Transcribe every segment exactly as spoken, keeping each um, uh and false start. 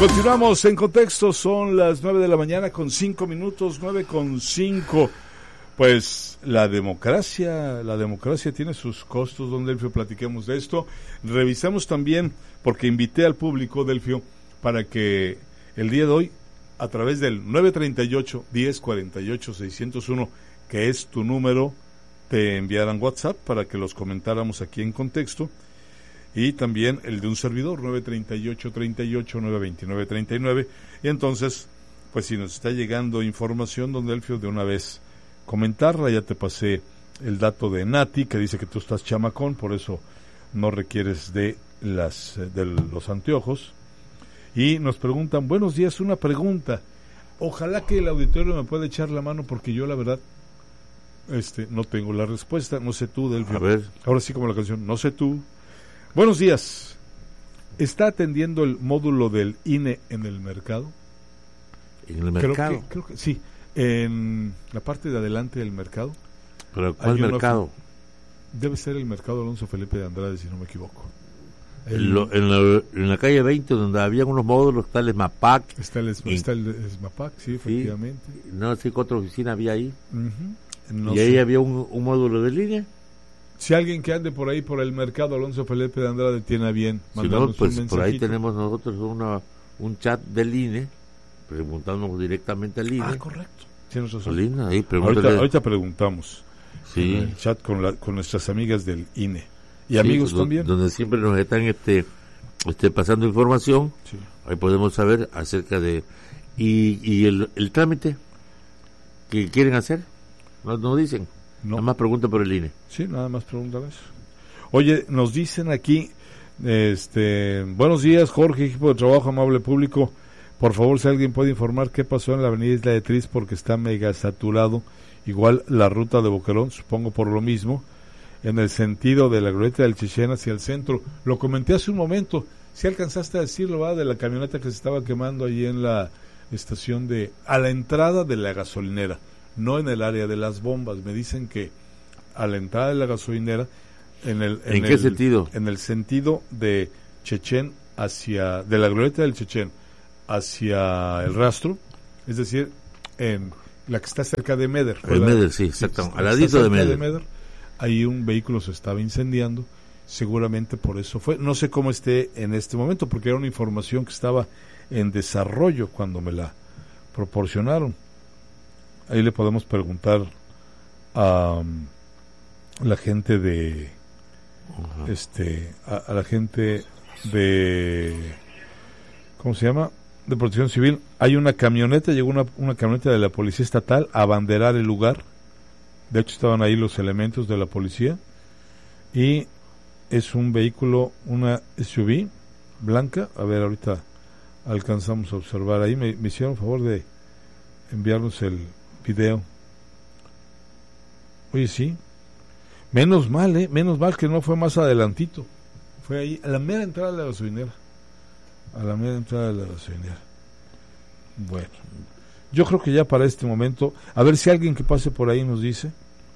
Continuamos en contexto, son las nueve de la mañana con cinco minutos, nueve con cinco. Pues la democracia, la democracia tiene sus costos, don Delfio, platiquemos de esto. Revisamos también, porque invité al público, Delfio, para que el día de hoy, a través del nueve treinta y ocho, diez cuarenta y ocho, seiscientos uno, que es tu número, te enviaran WhatsApp para que los comentáramos aquí en contexto. Y también el de un servidor, nueve treinta y ocho, treinta y ocho, nueve veintinueve, treinta y nueve. Y entonces, pues si nos está llegando información, don Delfio, de una vez comentarla. Ya te pasé el dato de Nati, que dice que tú estás chamacón, por eso no requieres de las de los anteojos. Y nos preguntan, buenos días, una pregunta. Ojalá que el auditorio me pueda echar la mano, porque yo la verdad este no tengo la respuesta. No sé tú, Delfio. A ver. Ahora sí, como la canción, no sé tú. Buenos días. ¿Está atendiendo el módulo del I N E en el mercado? ¿En el mercado? Creo que, creo que sí. En la parte de adelante del mercado. ¿Pero cuál mercado? Debe ser el mercado Alonso Felipe de Andrade, si no me equivoco. El, Lo, en, la, en la calle veinte, donde había unos módulos, está el SMAPAC. Está el, y, está el SMAPAC, sí, efectivamente. Sí, no sé qué otra oficina había ahí. Uh-huh. No y sé. ahí había un, un módulo de línea. Si alguien que ande por ahí, por el mercado Alonso Felipe de Andrade, tiene a bien mandarnos si no, pues un por ahí tenemos nosotros una, un chat del I N E, preguntándonos directamente al I N E. Ah, correcto. Tienes razón. I N E, ahí, ahorita, ahorita preguntamos. Sí. En el chat con, la, con nuestras amigas del I N E. Y sí, amigos do, también. Donde siempre nos están este, este pasando información. Sí. Ahí podemos saber acerca de... Y, y el, el trámite que quieren hacer, no, no dicen. No. Nada más pregunta por el I N E. Sí, nada más preguntan eso. Oye, nos dicen aquí, este, buenos días, Jorge, equipo de trabajo, amable público. Por favor, si alguien puede informar qué pasó en la avenida Isla de Tris, porque está mega saturado. Igual la ruta de Boquerón, supongo por lo mismo, en el sentido de la glorieta del Chichén hacia el centro. Lo comenté hace un momento, si alcanzaste a decirlo, va, de la camioneta que se estaba quemando allí en la estación de, a la entrada de la gasolinera. No en el área de las bombas. Me dicen que a la entrada de la gasolinera, en el ¿En, en qué el, sentido? En el sentido de Chichén hacia, de la glorieta del Chichén hacia el Rastro, es decir, en la que está cerca de Meder. El Meder, sí, exactamente, al ladito de Meder. de Meder. Ahí un vehículo se estaba incendiando, seguramente por eso fue. No sé cómo esté en este momento, porque era una información que estaba en desarrollo cuando me la proporcionaron. Ahí le podemos preguntar a um, la gente de uh-huh. este a, a la gente de ¿cómo se llama? De Protección Civil. Hay una camioneta, llegó una, una camioneta de la Policía Estatal a abanderar el lugar. De hecho estaban ahí los elementos de la policía y es un vehículo, una S U V blanca. A ver, ahorita alcanzamos a observar ahí. Me, me hicieron favor de enviarnos el video. Oye, sí. Menos mal, ¿eh? Menos mal que no fue más adelantito. Fue ahí, a la mera entrada de la gasolinera. A la mera entrada de la gasolinera. Bueno. Yo creo que ya para este momento, a ver si alguien que pase por ahí nos dice.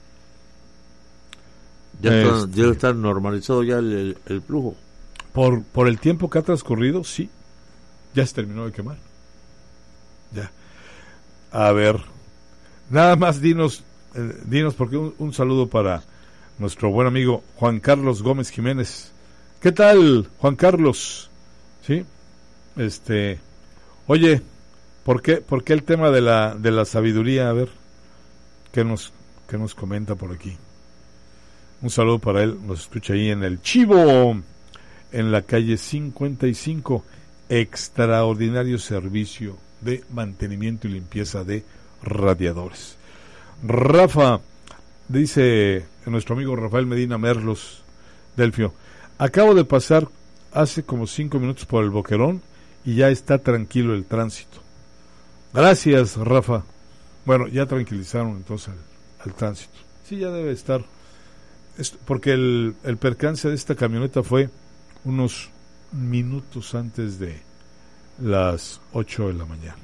Ya está, este, ya está normalizado ya el, el, el flujo. Por, por el tiempo que ha transcurrido, sí. Ya se terminó de quemar. Ya. A ver. Nada más dinos, eh, dinos porque un, un saludo para nuestro buen amigo Juan Carlos Gómez Jiménez. ¿Qué tal, Juan Carlos? Sí, este, oye, ¿por qué, por qué el tema de la de la sabiduría? A ver, ¿qué nos, qué nos comenta por aquí? Un saludo para él, nos escucha ahí en el Chivo, en la calle cincuenta y cinco, extraordinario servicio de mantenimiento y limpieza de radiadores. Rafa, dice nuestro amigo Rafael Medina Merlos, Delfio, acabo de pasar hace como cinco minutos por el Boquerón y ya está tranquilo el tránsito. Gracias, Rafa. Bueno, ya tranquilizaron entonces al, al tránsito. Sí, ya debe estar. Esto, porque el, el percance de esta camioneta fue unos minutos antes de las ocho de la mañana.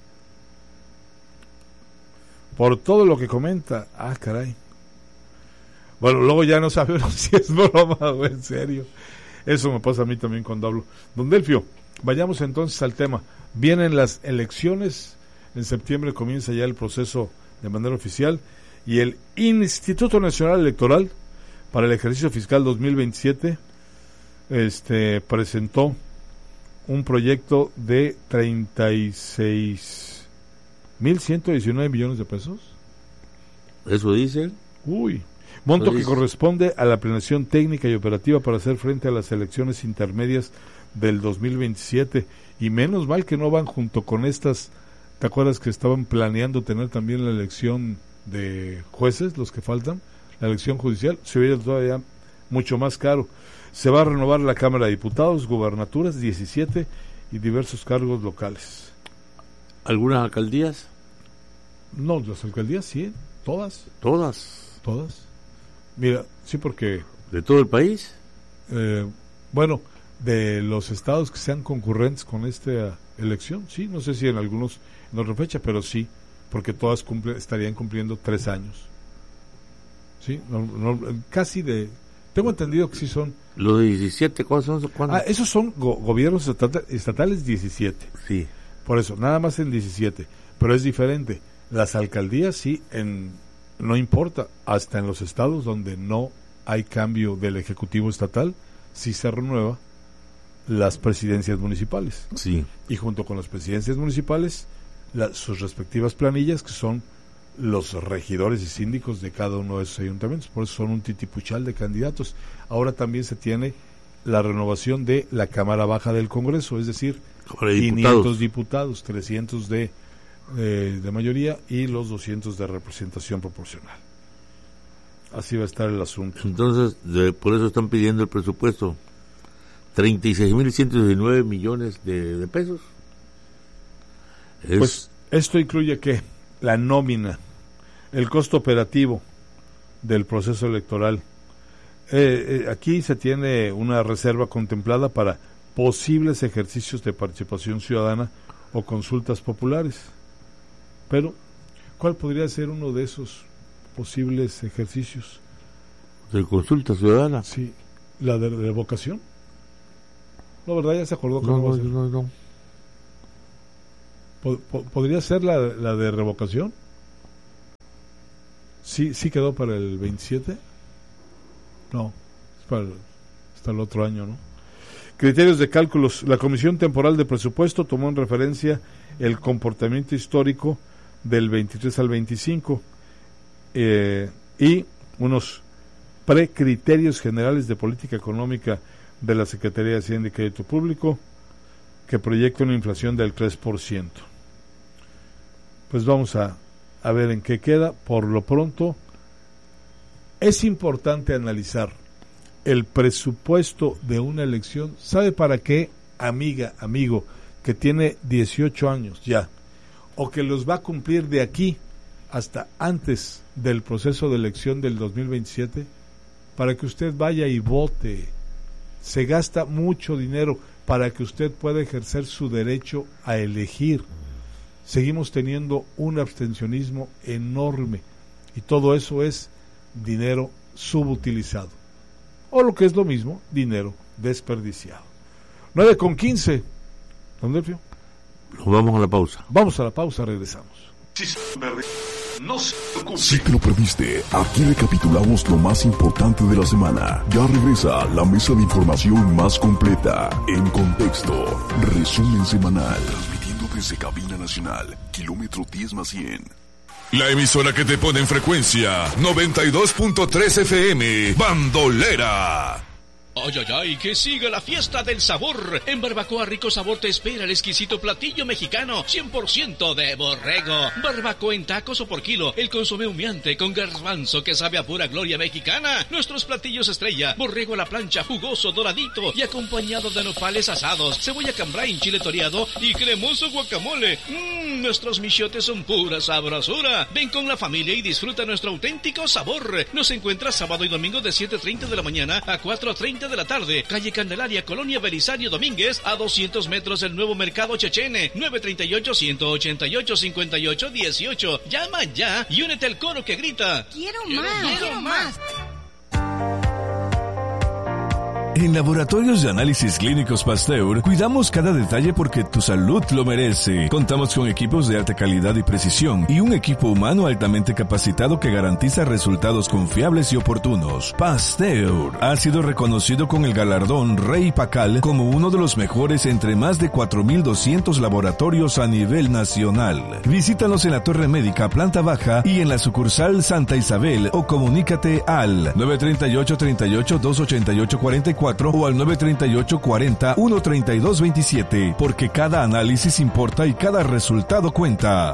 Por todo lo que comenta, ah, caray. Bueno, luego ya no sabemos si es broma o en serio. Eso me pasa a mí también cuando hablo. Don Delfio, vayamos entonces al tema. Vienen las elecciones, en septiembre comienza ya el proceso de manera oficial, y el Instituto Nacional Electoral para el ejercicio fiscal dos mil veintisiete este, presentó un proyecto de treinta y seis mil ciento diecinueve millones de pesos. ¿Eso dicen? Uy, monto que corresponde a la planeación técnica y operativa para hacer frente a las elecciones intermedias del dos mil veintisiete, y menos mal que no van junto con estas. ¿Te acuerdas que estaban planeando tener también la elección de jueces, los que faltan? La elección judicial se hubiera todavía mucho más caro. Se va a renovar la Cámara de Diputados, gubernaturas diecisiete y diversos cargos locales. ¿Algunas alcaldías? No, las alcaldías sí, todas. ¿Todas? Todas. Mira, sí, porque... ¿De todo el país? Eh, bueno, de los estados que sean concurrentes con esta elección, sí, no sé si en algunos en otra fecha, pero sí, porque todas cumple, estarían cumpliendo tres años. Sí, no, no, casi de... Tengo entendido que sí son... ¿Los de diecisiete cuáles son? ¿Cuándo? Ah, esos son go- gobiernos estata- estatales diecisiete. Sí. Por eso, nada más en diecisiete. Pero es diferente. Las alcaldías sí, en no importa, hasta en los estados donde no hay cambio del Ejecutivo estatal, sí se renueva las presidencias municipales. Sí. Y junto con las presidencias municipales, la, sus respectivas planillas, que son los regidores y síndicos de cada uno de esos ayuntamientos. Por eso son un titipuchal de candidatos. Ahora también se tiene la renovación de la Cámara Baja del Congreso, es decir, quinientos diputados, trescientos de, eh, de mayoría y los doscientos de representación proporcional. Así va a estar el asunto. Entonces, de, por eso están pidiendo el presupuesto. treinta y seis mil ciento diecinueve millones de, de pesos. Es... Pues esto incluye ¿qué? La nómina, el costo operativo del proceso electoral. Eh, eh, aquí se tiene una reserva contemplada para posibles ejercicios de participación ciudadana o consultas populares. Pero, ¿cuál podría ser uno de esos posibles ejercicios? ¿De consulta ciudadana? Sí, la de revocación. No, ¿verdad? Ya se acordó que no, no, no, no, no. ¿Podría ser la, la de revocación? ¿Sí, sí quedó para el veintisiete? No, es para el, hasta el otro año, ¿no? Criterios de cálculos. La Comisión Temporal de Presupuesto tomó en referencia el comportamiento histórico del veintitrés al veinticinco eh, y unos precriterios generales de política económica de la Secretaría de Hacienda y Crédito Público que proyecta una inflación del tres por ciento. Pues vamos a, a ver en qué queda. Por lo pronto, es importante analizar el presupuesto de una elección. ¿Sabe para qué, amiga, amigo, que tiene dieciocho años ya, o que los va a cumplir de aquí hasta antes del proceso de elección del dos mil veintisiete? Para que usted vaya y vote. Se gasta mucho dinero para que usted pueda ejercer su derecho a elegir. Seguimos teniendo un abstencionismo enorme y todo eso es dinero subutilizado, o lo que es lo mismo, dinero desperdiciado. nueve con quince. ¿Don Delfio? Nos vamos a la pausa. Vamos a la pausa, regresamos. No se si te lo perdiste, aquí recapitulamos lo más importante de la semana. Ya regresa la mesa de información más completa, En Contexto, resumen semanal, transmitiendo desde Cabina Nacional, kilómetro diez más cien. La emisora que te pone en frecuencia, noventa y dos punto tres F M, Bandolera. Ay, ay, ay, que siga la fiesta del sabor. En Barbacoa Rico Sabor te espera el exquisito platillo mexicano cien por ciento de borrego. Barbacoa en tacos o por kilo. El consomé humeante con garbanzo que sabe a pura gloria mexicana. Nuestros platillos estrella. Borrego a la plancha, jugoso, doradito y acompañado de nopales asados, cebolla cambray, chile toreado y cremoso guacamole. Mmm, nuestros michotes son pura sabrosura. Ven con la familia y disfruta nuestro auténtico sabor. Nos encuentras sábado y domingo de siete treinta de la mañana a cuatro treinta de la tarde, calle Candelaria, Colonia Belisario Domínguez, a doscientos metros del nuevo Mercado Chechene. Nueve treinta y ocho, ciento ochenta y ocho, cincuenta y ocho, dieciocho. Llama ya y únete al coro que grita: ¡Quiero más! ¡Quiero más! En Laboratorios de Análisis Clínicos Pasteur, cuidamos cada detalle porque tu salud lo merece. Contamos con equipos de alta calidad y precisión y un equipo humano altamente capacitado que garantiza resultados confiables y oportunos. Pasteur ha sido reconocido con el galardón Rey Pacal como uno de los mejores entre más de cuatro mil doscientos laboratorios a nivel nacional. Visítanos en la Torre Médica, planta baja y en la sucursal Santa Isabel o comunícate al nueve tres ocho, tres ocho, dos ocho ocho cuatro cuatro o al nueve tres ocho, cuarenta, uno treinta y dos veintisiete, porque cada análisis importa y cada resultado cuenta.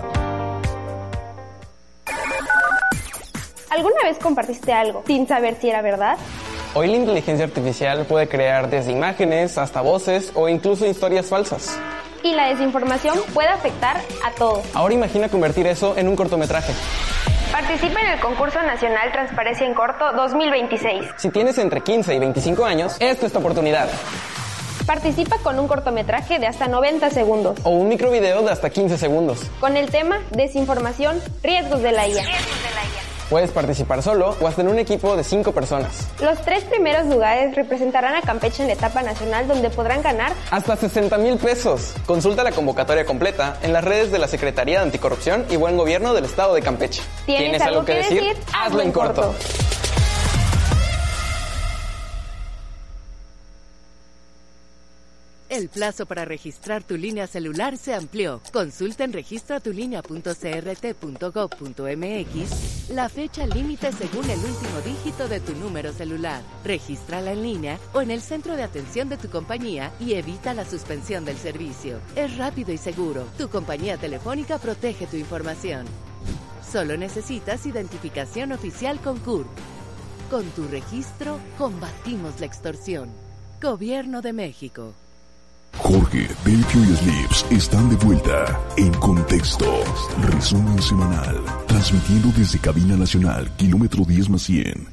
¿Alguna vez compartiste algo sin saber si era verdad? Hoy la inteligencia artificial puede crear desde imágenes hasta voces o incluso historias falsas. Y la desinformación puede afectar a todos. Ahora imagina convertir eso en un cortometraje. Participa en el concurso nacional Transparencia en Corto dos mil veintiséis. Si tienes entre quince y veinticinco años, esta es tu oportunidad. Participa con un cortometraje de hasta noventa segundos. O un microvideo de hasta quince segundos. Con el tema Desinformación, riesgos de la I A. Puedes participar solo o hasta en un equipo de cinco personas. Los tres primeros lugares representarán a Campeche en la etapa nacional, donde podrán ganar hasta sesenta mil pesos. Consulta la convocatoria completa en las redes de la Secretaría de Anticorrupción y Buen Gobierno del Estado de Campeche. ¿Tienes, ¿Tienes algo, algo que decir? decir? Hazlo en corto. corto. El plazo para registrar tu línea celular se amplió. Consulta en registra tu línea punto c r t punto gov punto m x la fecha límite según el último dígito de tu número celular. Regístrala en línea o en el centro de atención de tu compañía y evita la suspensión del servicio. Es rápido y seguro. Tu compañía telefónica protege tu información. Solo necesitas identificación oficial con C U R P. Con tu registro, combatimos la extorsión. Gobierno de México. Jorge, Delfio y Slips están de vuelta en Contexto. Resumen semanal. Transmitiendo desde Cabina Nacional, kilómetro diez más cien.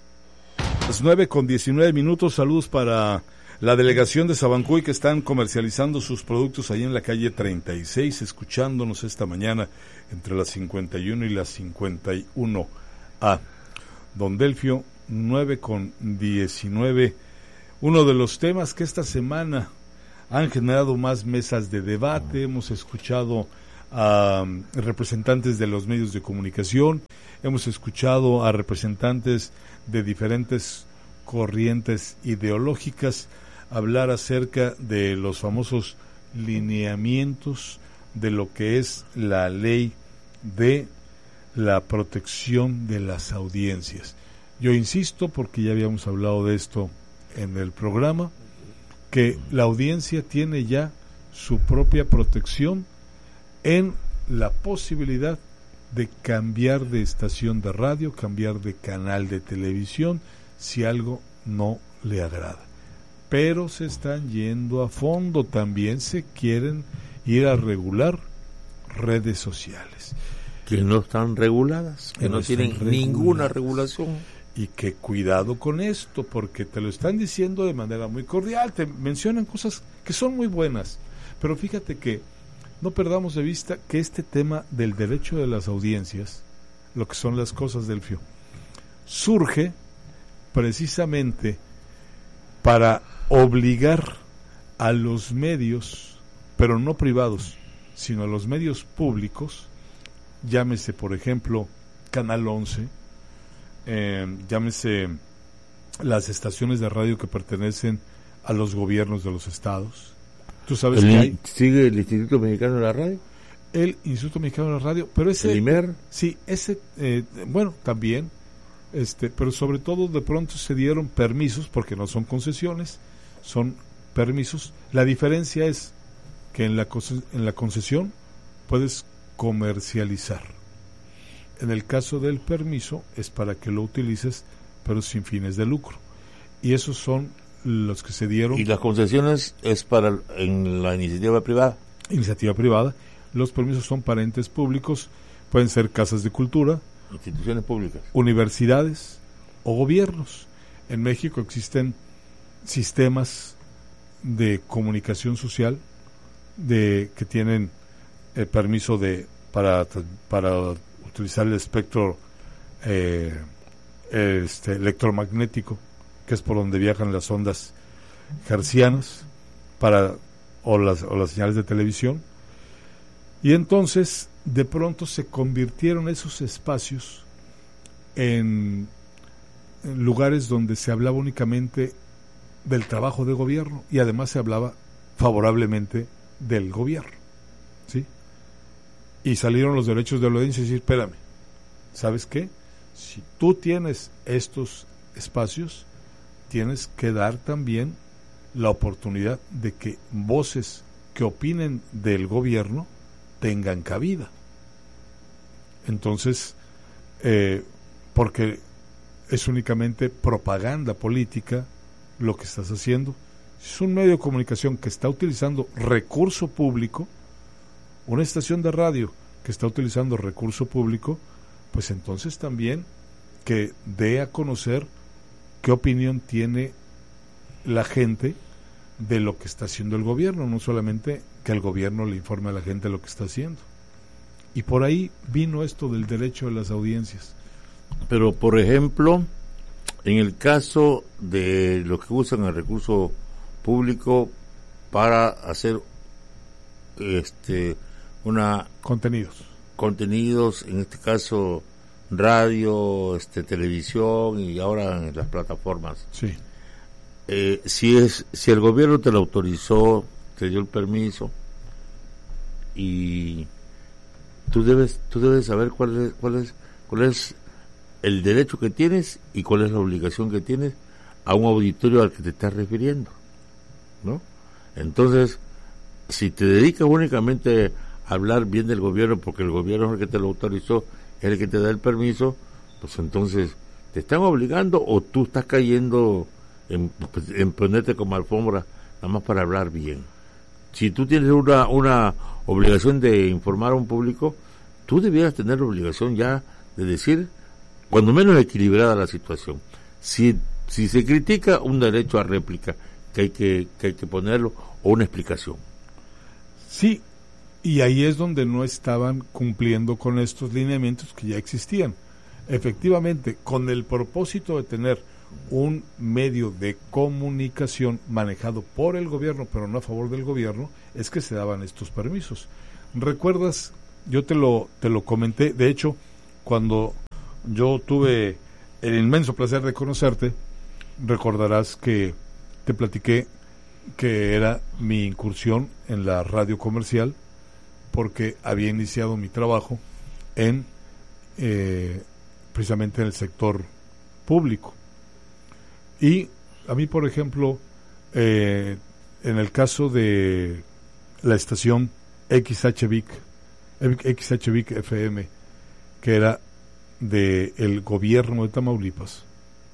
Las nueve con diecinueve minutos. Saludos para la delegación de Sabancuy, que están comercializando sus productos ahí en la calle treinta y seis, escuchándonos esta mañana entre las cincuenta y uno y las cincuenta y uno A. Don Delfio, nueve con diecinueve. Uno de los temas que esta semana han generado más mesas de debate. Hemos escuchado a um, representantes de los medios de comunicación, hemos escuchado a representantes de diferentes corrientes ideológicas hablar acerca de los famosos lineamientos de lo que es la ley de la protección de las audiencias. Yo insisto, porque ya habíamos hablado de esto en el programa, que la audiencia tiene ya su propia protección en la posibilidad de cambiar de estación de radio, cambiar de canal de televisión, si algo no le agrada. Pero se están yendo a fondo, también se quieren ir a regular redes sociales. Que no están reguladas, que, que no, no tienen reguladas. Ninguna regulación. Y que cuidado con esto, porque te lo están diciendo de manera muy cordial, te mencionan cosas que son muy buenas, pero fíjate que no perdamos de vista que este tema del derecho de las audiencias, lo que son las cosas del F I O, surge precisamente para obligar a los medios, pero no privados, sino a los medios públicos, llámese por ejemplo Canal once, Eh, llámese las estaciones de radio que pertenecen a los gobiernos de los estados. ¿Tú sabes el, que hay? ¿Sigue el Instituto Mexicano de la Radio? El Instituto Mexicano de la Radio, pero ese... ¿El I M E R? Sí, ese, eh, bueno, también, este, pero sobre todo de pronto se dieron permisos, porque no son concesiones, son permisos. La diferencia es que en la, en la concesión puedes comercializar. En el caso del permiso es para que lo utilices, pero sin fines de lucro. Y esos son los que se dieron. ¿Y las concesiones es para en la iniciativa privada? Iniciativa privada. Los permisos son para entes públicos, pueden ser casas de cultura, instituciones públicas, universidades o gobiernos. En México existen sistemas de comunicación social de que tienen eh, permiso de para para utilizar el espectro eh, este, electromagnético, que es por donde viajan las ondas hertzianas para o las, o las señales de televisión, y entonces de pronto se convirtieron esos espacios en, en lugares donde se hablaba únicamente del trabajo de gobierno y además se hablaba favorablemente del gobierno, ¿sí? Y salieron los derechos de la audiencia y decir, espérame, ¿sabes qué? Si tú tienes estos espacios, tienes que dar también la oportunidad de que voces que opinen del gobierno tengan cabida. Entonces, eh, porque es únicamente propaganda política lo que estás haciendo. Es un medio de comunicación que está utilizando recurso público, una estación de radio que está utilizando recurso público, pues entonces también que dé a conocer qué opinión tiene la gente de lo que está haciendo el gobierno, no solamente que el gobierno le informe a la gente lo que está haciendo. Y por ahí vino esto del derecho de las audiencias. Pero, por ejemplo, en el caso de los que usan el recurso público para hacer este una contenidos contenidos en este caso radio, este televisión y ahora en las plataformas, sí. Eh, si es si el gobierno te lo autorizó, te dio el permiso y tú debes tú debes saber cuál es cuál es cuál es el derecho que tienes y cuál es la obligación que tienes a un auditorio al que te estás refiriendo, ¿no? Entonces, si te dedicas únicamente a hablar bien del gobierno porque el gobierno es el que te lo autorizó, es el que te da el permiso, pues entonces te están obligando o tú estás cayendo en, en ponerte como alfombra nada más para hablar bien. Si tú tienes una una obligación de informar a un público, tú debieras tener la obligación ya de decir, cuando menos equilibrada la situación. Si si se critica, un derecho a réplica que hay que que hay que ponerlo, o una explicación. Sí, y ahí es donde no estaban cumpliendo con estos lineamientos que ya existían. Efectivamente, con el propósito de tener un medio de comunicación manejado por el gobierno, pero no a favor del gobierno, es que se daban estos permisos. ¿Recuerdas? Yo te lo te lo comenté, de hecho, cuando yo tuve el inmenso placer de conocerte, recordarás que te platiqué que era mi incursión en la radio comercial, porque había iniciado mi trabajo en eh, precisamente en el sector público. Y a mí, por ejemplo, eh, en el caso de la estación X H V I C, X H V I C F M, que era del gobierno de Tamaulipas,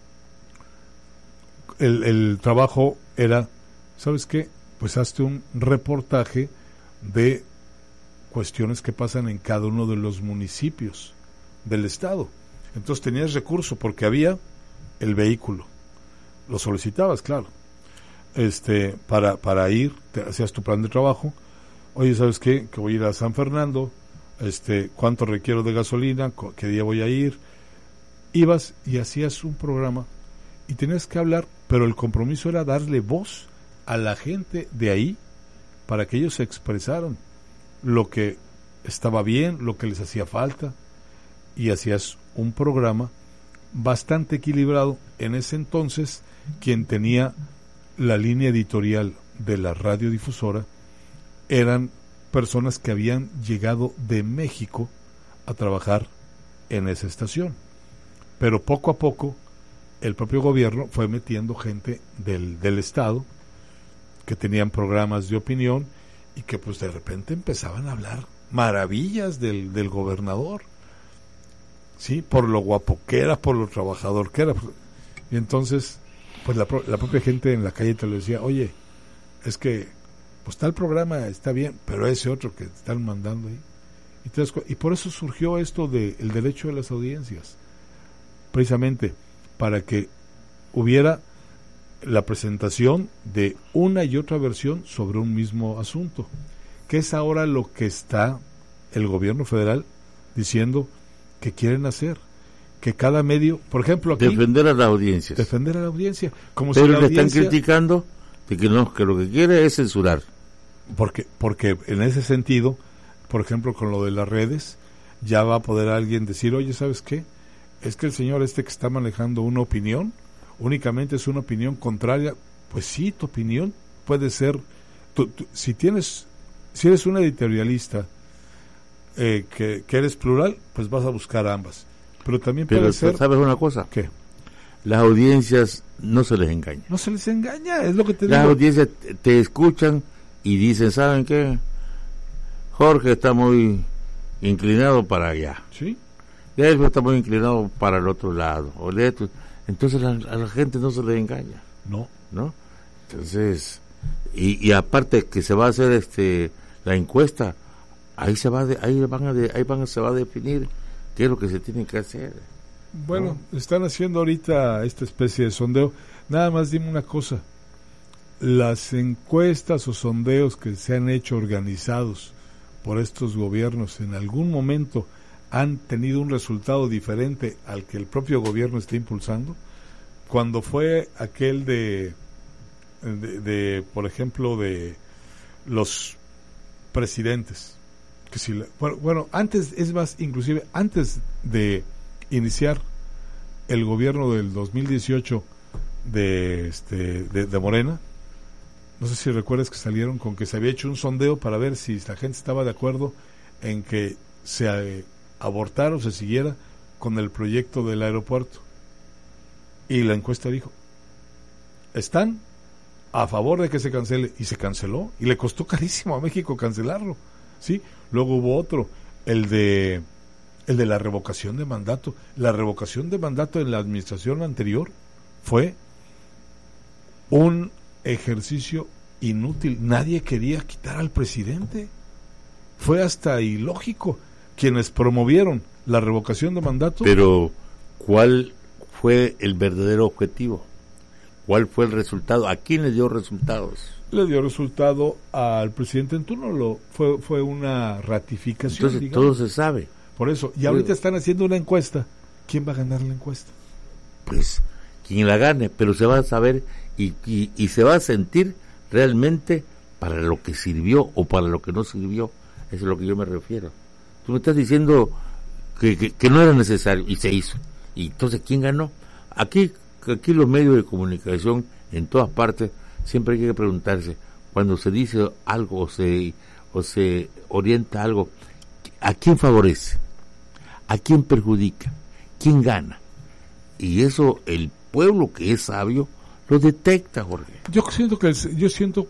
el, el trabajo era, ¿sabes qué? Pues hazte un reportaje de cuestiones que pasan en cada uno de los municipios del estado. Entonces tenías recurso porque había el vehículo, lo solicitabas, claro, este para para ir, te hacías tu plan de trabajo. Oye, ¿sabes qué? Que voy a ir a San Fernando, este, ¿cuánto requiero de gasolina? ¿Qué día voy a ir? Ibas y hacías un programa y tenías que hablar, pero el compromiso era darle voz a la gente de ahí para que ellos se expresaran lo que estaba bien, lo que les hacía falta, y hacías un programa bastante equilibrado. En ese entonces, quien tenía la línea editorial de la radiodifusora eran personas que habían llegado de México a trabajar en esa estación, pero poco a poco el propio gobierno fue metiendo gente del, del estado que tenían programas de opinión y que pues de repente empezaban a hablar maravillas del, del gobernador, sí, por lo guapo que era, por lo trabajador que era. Y entonces pues la, la propia gente en la calle te lo decía, oye, es que pues tal programa está bien, pero ese otro que te están mandando ahí. Y, te das, y por eso surgió esto del de derecho de las audiencias, precisamente para que hubiera la presentación de una y otra versión sobre un mismo asunto, que es ahora lo que está el gobierno federal diciendo que quieren hacer, que cada medio, por ejemplo aquí, defender a la audiencia, defender a la audiencia, como pero si la le audiencia... están criticando de que no, que lo que quiere es censurar. Porque, porque en ese sentido, por ejemplo, con lo de las redes, ya va a poder alguien decir, oye, ¿sabes qué? Es que el señor este que está manejando una opinión, únicamente es una opinión contraria. Pues sí, tu opinión puede ser, tú, tú, si tienes, si eres un editorialista eh, que, que eres plural, pues vas a buscar ambas. Pero también Pero puede ser... ¿sabes una cosa? ¿Qué? Las audiencias no se les engaña. No se les engaña, es lo que te Las digo. audiencias te escuchan y dicen, ¿saben qué? Jorge está muy inclinado para allá. Sí. Delfo está muy inclinado para el otro lado. O de esto. Entonces la, a la gente no se les engaña. No. ¿No? Entonces, y, y aparte que se va a hacer este la encuesta, ahí se va de, ahí van a de, ahí van a, se va a definir qué es lo que se tiene que hacer. Bueno, ¿no? Están haciendo ahorita esta especie de sondeo. Nada más dime una cosa. Las encuestas o sondeos que se han hecho organizados por estos gobiernos en algún momento han tenido un resultado diferente al que el propio gobierno está impulsando. Cuando fue aquel de, de, de por ejemplo, de los presidentes, que si la, bueno, bueno, antes, es más, inclusive antes de iniciar el gobierno del dos mil dieciocho de, este, de, de Morena, no sé si recuerdas que salieron con que se había hecho un sondeo para ver si la gente estaba de acuerdo en que se eh, abortara o se siguiera con el proyecto del aeropuerto. Y la encuesta dijo, están a favor de que se cancele, y se canceló, y le costó carísimo a México cancelarlo, ¿sí? Luego hubo otro, el de el de la revocación de mandato. La revocación de mandato en la administración anterior fue un ejercicio inútil. Nadie quería quitar al presidente. Fue hasta ilógico. Quienes promovieron la revocación de mandato. Pero, ¿cuál fue el verdadero objetivo? ¿Cuál fue el resultado? ¿A quién le dio resultados? Le dio resultado al presidente en turno. Lo, fue, fue una ratificación. Entonces, digamos. todo se sabe. Por eso. Y ahorita están haciendo una encuesta. ¿Quién va a ganar la encuesta? Pues, quien la gane, pero se va a saber y, y, y se va a sentir realmente para lo que sirvió o para lo que no sirvió. Eso es a lo que yo me refiero. Tú me estás diciendo que, que, que no era necesario y se hizo. Y entonces, ¿quién ganó? Aquí, aquí los medios de comunicación en todas partes siempre hay que preguntarse, cuando se dice algo o se, o se orienta algo, ¿a quién favorece? ¿A quién perjudica? ¿Quién gana? Y eso el pueblo que es sabio lo detecta, Jorge. Yo siento que el, yo siento